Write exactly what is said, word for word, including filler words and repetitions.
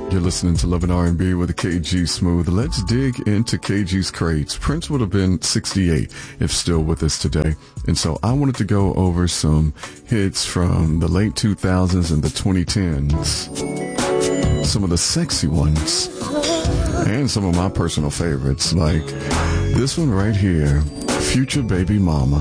You're listening to Love and R and B with K G Smooth. Let's dig into K G's crates. Prince would have been sixty-eight if still with us today. And so I wanted to go over some hits from the late two thousands and the twenty tens. Some of the sexy ones. And some of my personal favorites, like this one right here, Future Baby Mama.